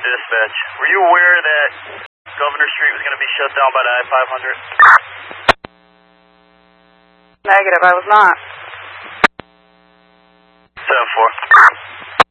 dispatch. Were you aware that Governor Street was going to be shut down by the I-500? Negative, I was not. 7-4.